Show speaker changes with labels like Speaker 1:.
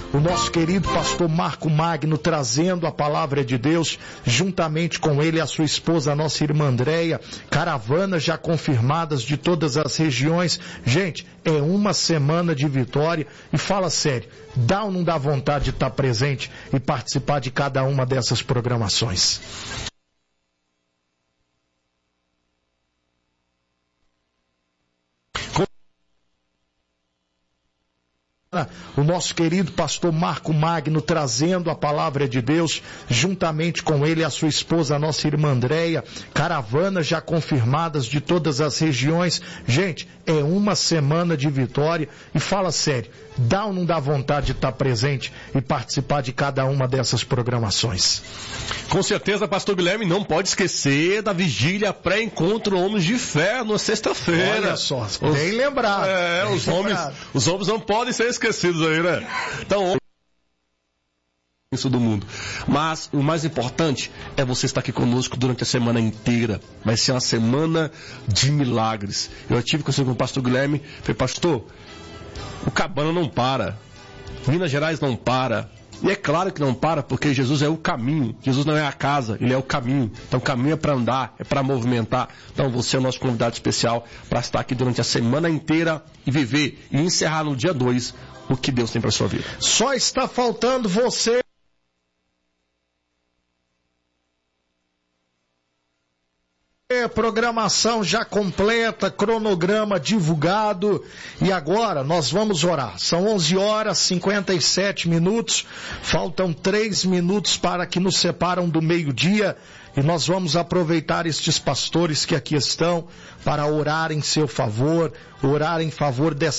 Speaker 1: o nosso querido pastor Marco Magno trazendo a palavra de Deus, juntamente com ele a sua esposa, a nossa irmã Andréia, caravanas já confirmadas de todas as regiões. Gente, é uma semana de vitória e fala sério, dá ou não dá vontade de estar presente e participar de cada uma dessas programações? O nosso querido pastor Marco Magno trazendo a palavra de Deus, juntamente com ele a sua esposa, a nossa irmã Andréia, caravanas já confirmadas de todas as regiões. Gente, é uma semana de vitória e fala sério, dá ou não dá vontade de estar presente e participar de cada uma dessas programações?
Speaker 2: Com certeza, pastor Guilherme, não pode esquecer da vigília pré-encontro Homens de Fé na sexta-feira.
Speaker 1: Olha só, bem lembrado.
Speaker 2: Os homens não podem ser esquecidos aí, né? Então, isso do mundo. Mas o mais importante é você estar aqui conosco durante a semana inteira. Vai ser uma semana de milagres. Eu tive com o pastor Guilherme, falei, pastor, o Cabana não para, Minas Gerais não para. E é claro que não para, porque Jesus é o caminho. Jesus não é a casa, ele é o caminho. Então o caminho é para andar, é para movimentar. Então você é o nosso convidado especial para estar aqui durante a semana inteira e viver e encerrar no dia 2 o que Deus tem para a sua vida.
Speaker 1: Só está faltando você. Programação já completa, cronograma divulgado, e agora nós vamos orar. São 11 horas 57 minutos, faltam 3 minutos para que nos separam do meio-dia, e nós vamos aproveitar estes pastores que aqui estão para orar em seu favor, orar em favor dessa